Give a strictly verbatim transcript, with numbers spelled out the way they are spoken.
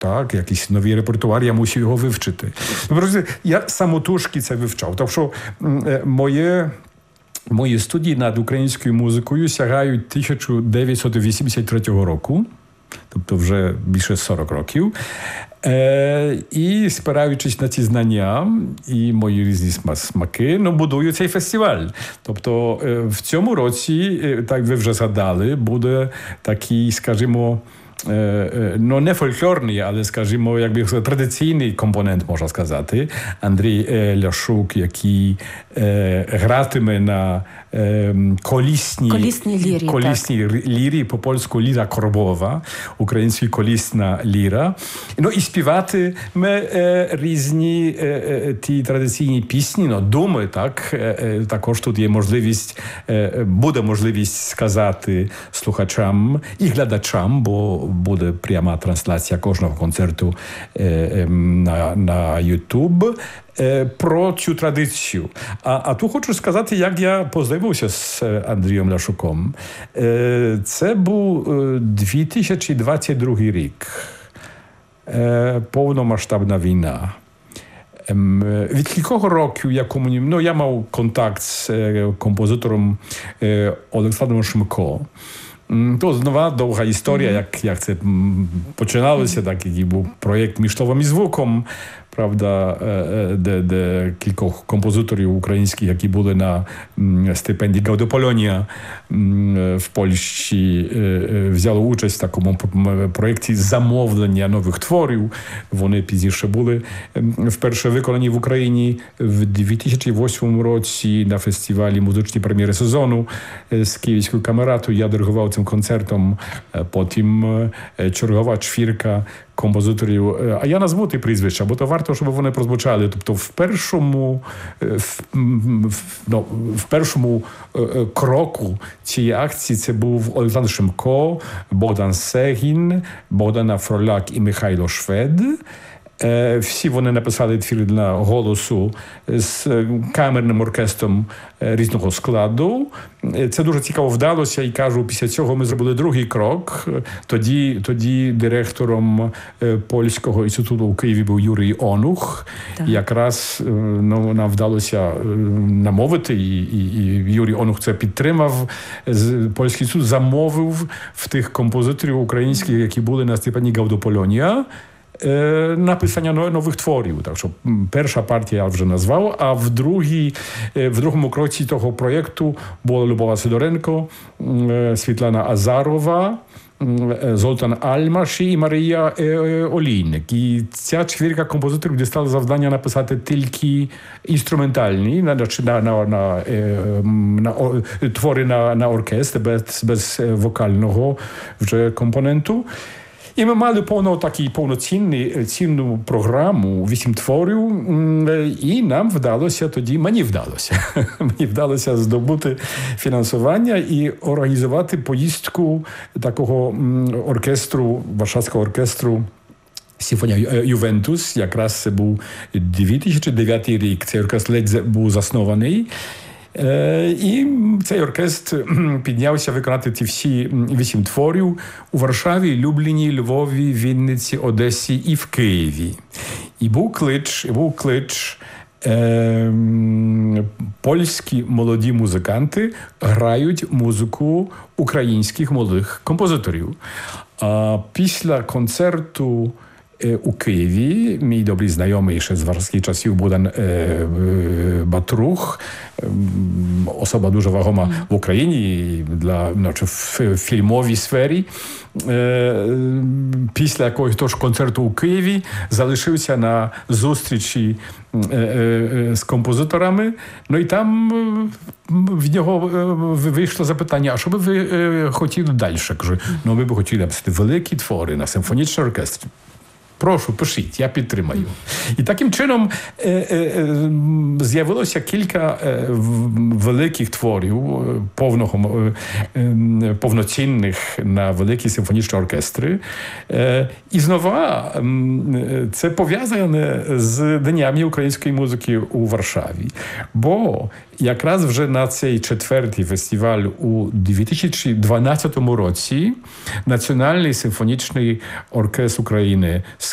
Так, якийсь новий репертуар, я мусив його вивчити. Я самотужки це вивчав. Так що моє, мої студії над українською музикою сягають тисяча дев'ятсот вісімдесят третього року, тобто вже більше сорок років. Е, і спираючись на ці знання і мої різні смаки, ну, будую цей фестиваль. Тобто е, в цьому році, е, так ви вже згадали, буде такий, скажімо, ну, не фольклорний, але, скажімо, якби традиційний компонент, можна сказати. Андрій Ляшук, який е, гратиме на е, колісній колісній лірі, колісній лірі, по-польську ліра коробова, українська колісна ліра. Ну, і співатиме е, різні е, е, ті традиційні пісні, ну, думи, так. Е, також тут є можливість, е, буде можливість сказати слухачам і глядачам, бо буде пряма трансляція кожного концерту е, е, на, на YouTube е, про цю традицію. А, а тут хочу сказати, як я познайомився з Андрієм Ляшуком. Е, це був е, дві тисячі двадцять другий рік. Е, повномасштабна війна. Е, від кількох років я комунів... ну, я мав контакт з е, композитором е, Олександром Шмко. То знову довга історія, mm-hmm. як, як це починалося, так, який був проєкт «Між словом і звуком», правда, де, де кількох композиторів українських, які були на стипендії Гаудопольонія в Польщі, взяли участь в такому проєкті замовлення нових творів. Вони пізніше були вперше виконані в Україні в дві тисячі восьмому році на фестивалі музичні прем'єри сезону з Київською камератою. Я диригував цим концертом, потім чергова чвірка композиторів, а я назву ті прізвища, бо то варто, щоб вони прозвучали. Тобто в першому, в, ну, в першому кроку цієї акції це був Олександр Шмко, Богдан Сегін, Богдана Фроляк і Михайло Швед. Всі вони написали твір для голосу з камерним оркестром різного складу. Це дуже цікаво вдалося, і кажу, після цього ми зробили другий крок. Тоді, тоді директором Польського інституту у Києві був Юрій Онух. Так. І якраз ну, нам вдалося намовити, і, і, і Юрій Онух це підтримав. Польський інститут замовив в тих композиторів українських, які були на стипендії Гаудопольонія, написання нових творів. Так що перша партія я вже назвав, а в, другій, в другому кроці того проєкту була Любова Сидоренко, Світлана Азарова, Золтан Альмаш і Марія Олійник. І ця четвірка композиторів дістала завдання написати тільки інструментальні, на, на, на, на, на твори на, на оркестр, без, без вокального вже компоненту. І ми мали повно, такий повноцінний, цінну програму, вісім творів, і нам вдалося тоді, мені вдалося, мені вдалося здобути фінансування і організувати поїздку такого оркестру, Варшавського оркестру Симфонія Ювентус. Якраз це був дві тисячі дев'ятий рік, цей оркестр ледь був заснований. І цей оркестр піднявся виконати ці всі вісім творів у Варшаві, Любліні, Львові, Вінниці, Одесі і в Києві. І був клич, і був клич е, польські молоді музиканти грають музику українських молодих композиторів. А після концерту у Києві мій добрий знайомий ще з варшавських часів Богдан е, е, Батрух, е, особа дуже вагома mm. в Україні для, значить, в фільмовій сфері. Е, після якогось тож концерту у Києві залишився на зустрічі е, е, з композиторами. Ну і там в нього вийшло запитання, а що би ви е, хотіли далі? Кажу, ну ми б хотіли написати великі твори на симфонічний оркестр. Прошу, пишіть, я підтримаю. І таким чином е, е, з'явилося кілька е, великих творів, повного, е, повноцінних на великі симфонічні оркестри. Е, і знову е, це пов'язане з Днями української музики у Варшаві. Бо якраз вже на цей четвертий фестиваль у дві тисячі дванадцятому році Національний симфонічний оркестр України